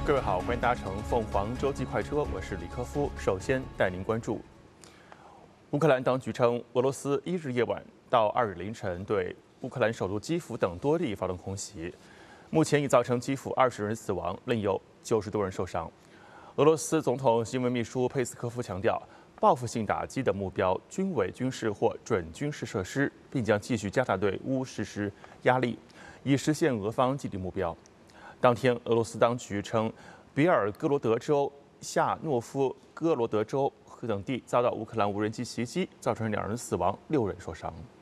各位好，欢迎搭乘凤凰洲际快车，我是李科夫。首先带您关注，乌克兰当局称，俄罗斯1日夜晚到2日凌晨对乌克兰首都基辅等多地发动空袭，目前已造成基辅20人死亡，另有90多人受伤。俄罗斯总统新闻秘书佩斯科夫强调，报复性打击的目标均为军事或准军事设施，并将继续加大对乌实施压力，以实现俄方既定目标。当天，俄罗斯当局称，别尔哥罗德州、夏诺夫哥罗德州等地遭到乌克兰无人机袭击，造成2人死亡，6人受伤。